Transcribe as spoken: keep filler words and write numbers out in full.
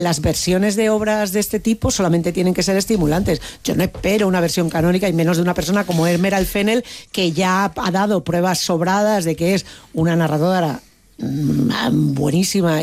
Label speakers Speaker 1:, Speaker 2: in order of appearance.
Speaker 1: las versiones de obras de este tipo solamente tienen que ser estimulantes. Yo no espero una versión canónica y menos de una persona como Emerald Fennell, que ya ha dado pruebas sobradas de que es una narradora mmm, buenísima